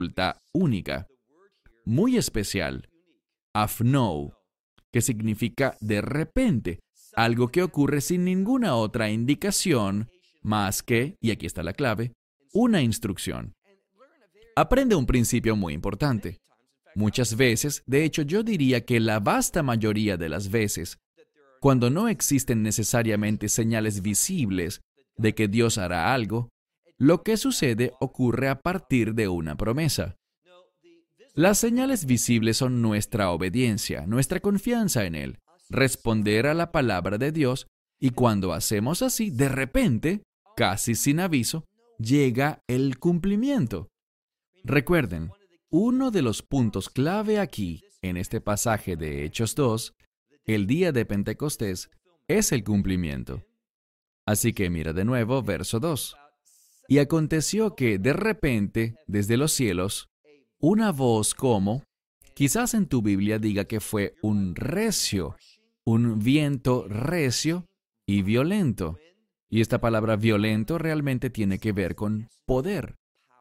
resulta única, muy especial, afnou, que significa de repente, algo que ocurre sin ninguna otra indicación más que, y aquí está la clave, una instrucción. Aprende un principio muy importante. Muchas veces, de hecho yo diría que la vasta mayoría de las veces, cuando no existen necesariamente señales visibles de que Dios hará algo, lo que sucede ocurre a partir de una promesa. Las señales visibles son nuestra obediencia, nuestra confianza en Él, responder a la palabra de Dios, y cuando hacemos así, de repente, casi sin aviso, llega el cumplimiento. Recuerden, uno de los puntos clave aquí, en este pasaje de Hechos 2, el día de Pentecostés, es el cumplimiento. Así que mira de nuevo verso 2. Y aconteció que de repente, desde los cielos, una voz como, quizás en tu Biblia diga que fue un recio, un viento recio y violento. Y esta palabra violento realmente tiene que ver con poder.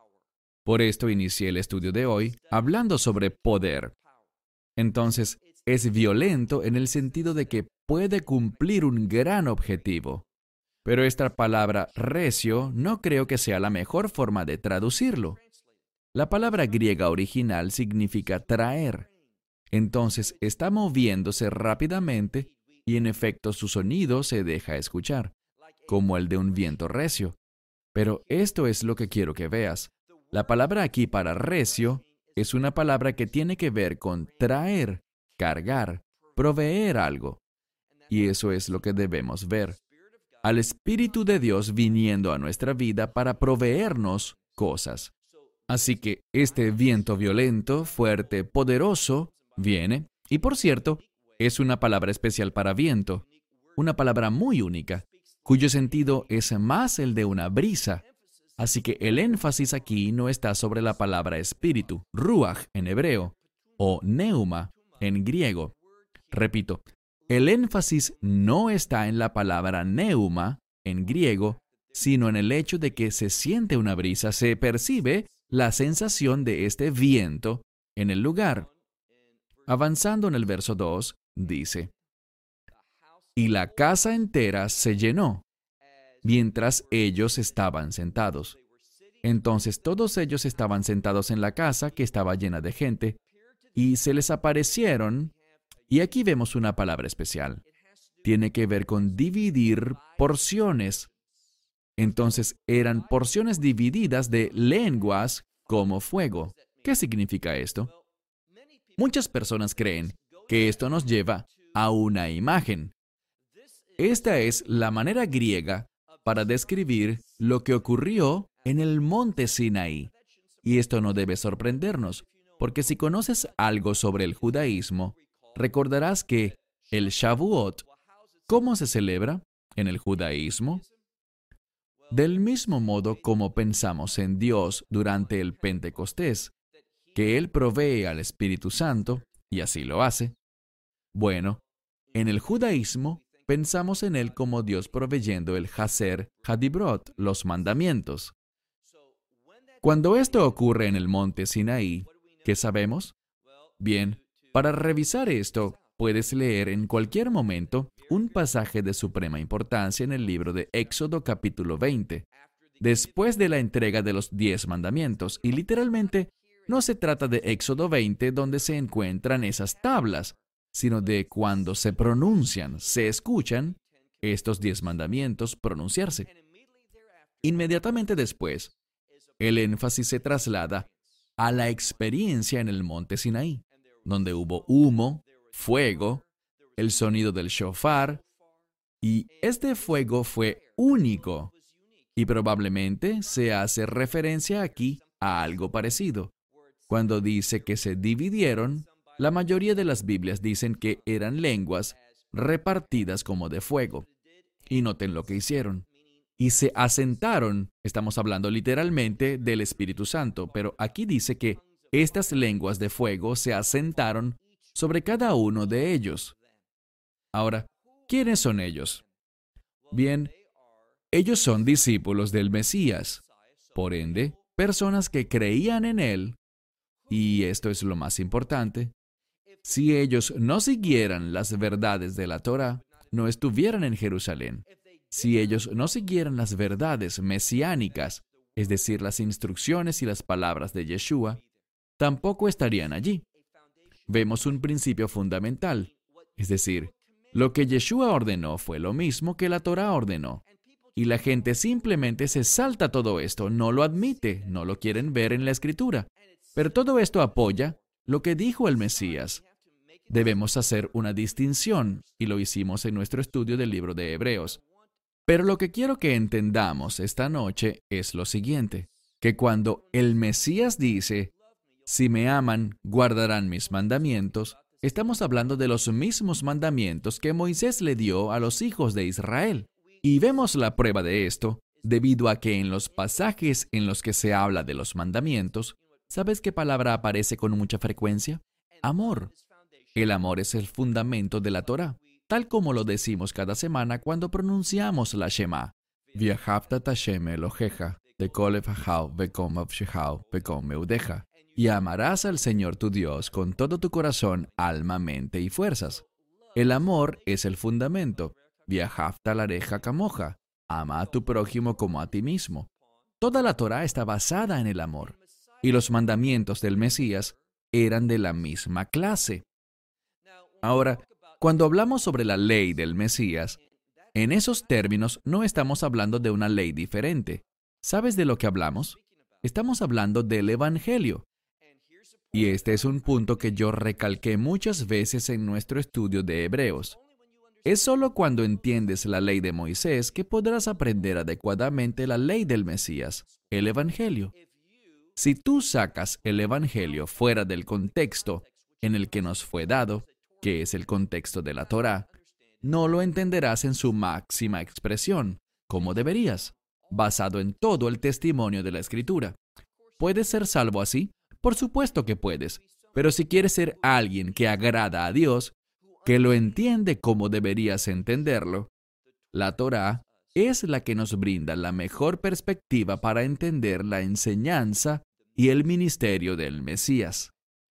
Por esto inicié el estudio de hoy hablando sobre poder. Entonces, es violento en el sentido de que puede cumplir un gran objetivo. Pero esta palabra recio no creo que sea la mejor forma de traducirlo. La palabra griega original significa traer. Entonces, está moviéndose rápidamente y en efecto su sonido se deja escuchar, como el de un viento recio. Pero esto es lo que quiero que veas. La palabra aquí para recio es una palabra que tiene que ver con traer, cargar, proveer algo. Y eso es lo que debemos ver. Al Espíritu de Dios viniendo a nuestra vida para proveernos cosas. Así que este viento violento, fuerte, poderoso, viene, y por cierto, es una palabra especial para viento, una palabra muy única, cuyo sentido es más el de una brisa. Así que el énfasis aquí no está sobre la palabra espíritu, ruach en hebreo, o neuma en griego. Repito, el énfasis no está en la palabra neuma en griego, sino en el hecho de que se siente una brisa, se percibe la sensación de este viento en el lugar. Avanzando en el verso 2, dice, y la casa entera se llenó, mientras ellos estaban sentados. Entonces todos ellos estaban sentados en la casa que estaba llena de gente, y se les aparecieron, y aquí vemos una palabra especial. Tiene que ver con dividir porciones. Entonces eran porciones divididas de lenguas como fuego. ¿Qué significa esto? Muchas personas creen que esto nos lleva a una imagen. Esta es la manera griega para describir lo que ocurrió en el monte Sinaí. Y esto no debe sorprendernos, porque si conoces algo sobre el judaísmo, recordarás que el Shavuot, ¿cómo se celebra en el judaísmo? Del mismo modo como pensamos en Dios durante el Pentecostés, que Él provee al Espíritu Santo, y así lo hace. Bueno, en el judaísmo pensamos en Él como Dios proveyendo el Haser Hadibrot, los mandamientos. Cuando esto ocurre en el monte Sinaí, ¿qué sabemos? Bien, para revisar esto, puedes leer en cualquier momento un pasaje de suprema importancia en el libro de Éxodo capítulo 20, después de la entrega de los 10 mandamientos, y literalmente no se trata de Éxodo 20 donde se encuentran esas tablas, sino de cuando se pronuncian, se escuchan estos 10 mandamientos pronunciarse. Inmediatamente después, el énfasis se traslada a la experiencia en el monte Sinaí, donde hubo humo, fuego, el sonido del shofar, y este fuego fue único. Y probablemente se hace referencia aquí a algo parecido. Cuando dice que se dividieron, la mayoría de las Biblias dicen que eran lenguas repartidas como de fuego. Y noten lo que hicieron. Y se asentaron, estamos hablando literalmente del Espíritu Santo, pero aquí dice que estas lenguas de fuego se asentaron sobre cada uno de ellos. Ahora, ¿quiénes son ellos? Bien, ellos son discípulos del Mesías. Por ende, personas que creían en Él y esto es lo más importante, si ellos no siguieran las verdades de la Torá, no estuvieran en Jerusalén. Si ellos no siguieran las verdades mesiánicas, es decir, las instrucciones y las palabras de Yeshua, tampoco estarían allí. Vemos un principio fundamental, es decir, lo que Yeshua ordenó fue lo mismo que la Torá ordenó. Y la gente simplemente se salta todo esto, no lo admite, no lo quieren ver en la Escritura. Pero todo esto apoya lo que dijo el Mesías. Debemos hacer una distinción, y lo hicimos en nuestro estudio del libro de Hebreos. Pero lo que quiero que entendamos esta noche es lo siguiente, que cuando el Mesías dice, si me aman, guardarán mis mandamientos, estamos hablando de los mismos mandamientos que Moisés le dio a los hijos de Israel. Y vemos la prueba de esto, debido a que en los pasajes en los que se habla de los mandamientos, ¿sabes qué palabra aparece con mucha frecuencia? Amor. El amor es el fundamento de la Torá, tal como lo decimos cada semana cuando pronunciamos la Shema. V'ahavta Hashem Elohecha, bekol lefahav, bekom nafshecha, bekom meudeja. Y amarás al Señor tu Dios con todo tu corazón, alma, mente y fuerzas. El amor es el fundamento. V'ahavta lareja kamoja. Ama a tu prójimo como a ti mismo. Toda la Torá está basada en el amor. Y los mandamientos del Mesías eran de la misma clase. Ahora, cuando hablamos sobre la ley del Mesías, en esos términos no estamos hablando de una ley diferente. ¿Sabes de lo que hablamos? Estamos hablando del Evangelio. Y este es un punto que yo recalqué muchas veces en nuestro estudio de Hebreos. Es solo cuando entiendes la ley de Moisés que podrás aprender adecuadamente la ley del Mesías, el Evangelio. Si tú sacas el Evangelio fuera del contexto en el que nos fue dado, que es el contexto de la Torá, no lo entenderás en su máxima expresión, como deberías, basado en todo el testimonio de la Escritura. ¿Puedes ser salvo así? Por supuesto que puedes, pero si quieres ser alguien que agrada a Dios, que lo entiende como deberías entenderlo, la Torá es la que nos brinda la mejor perspectiva para entender la enseñanza y el ministerio del Mesías.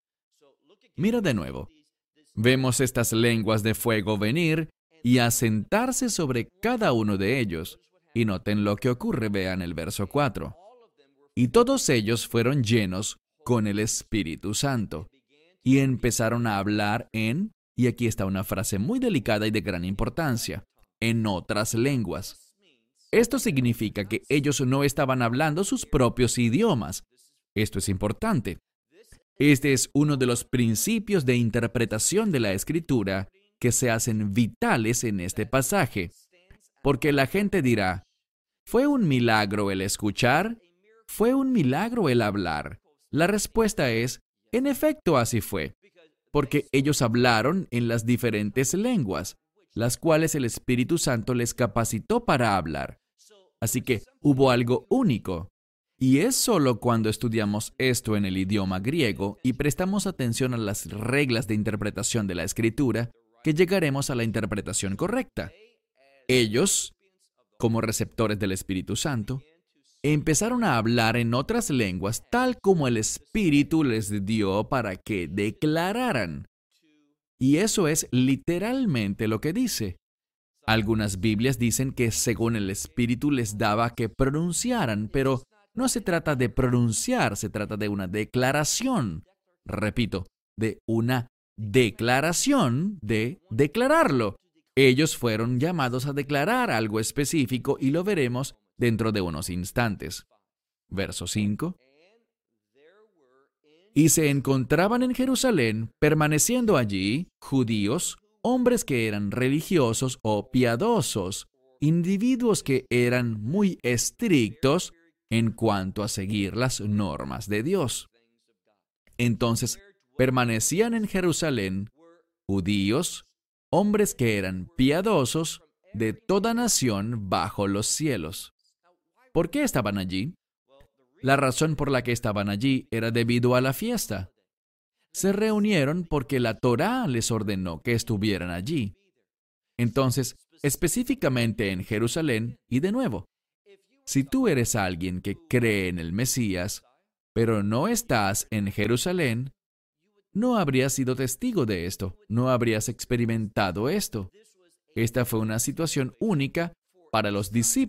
Mira de nuevo. Vemos estas lenguas de fuego venir y asentarse sobre cada uno de ellos. Y noten lo que ocurre, vean el verso 4. Y todos ellos fueron llenos con el Espíritu Santo. Y empezaron a hablar y aquí está una frase muy delicada y de gran importancia, en otras lenguas. Esto significa que ellos no estaban hablando sus propios idiomas. Esto es importante. Este es uno de los principios de interpretación de la Escritura que se hacen vitales en este pasaje. Porque la gente dirá, ¿fue un milagro el escuchar? ¿Fue un milagro el hablar? La respuesta es, en efecto así fue. Porque ellos hablaron en las diferentes lenguas, las cuales el Espíritu Santo les capacitó para hablar. Así que hubo algo único. Y es solo cuando estudiamos esto en el idioma griego y prestamos atención a las reglas de interpretación de la Escritura que llegaremos a la interpretación correcta. Ellos, como receptores del Espíritu Santo, empezaron a hablar en otras lenguas tal como el Espíritu les dio para que declararan. Y eso es literalmente lo que dice. Algunas Biblias dicen que según el Espíritu les daba que pronunciaran, pero no se trata de pronunciar, se trata de una declaración. Repito, de una declaración de declararlo. Ellos fueron llamados a declarar algo específico y lo veremos dentro de unos instantes. Verso 5. Y se encontraban en Jerusalén, permaneciendo allí, judíos, hombres que eran religiosos o piadosos, individuos que eran muy estrictos en cuanto a seguir las normas de Dios. Entonces, permanecían en Jerusalén judíos, hombres que eran piadosos de toda nación bajo los cielos. ¿Por qué estaban allí? La razón por la que estaban allí era debido a la fiesta. Se reunieron porque la Torá les ordenó que estuvieran allí. Entonces, específicamente en Jerusalén, y de nuevo, si tú eres alguien que cree en el Mesías, pero no estás en Jerusalén, no habrías sido testigo de esto, no habrías experimentado esto. Esta fue una situación única para los discípulos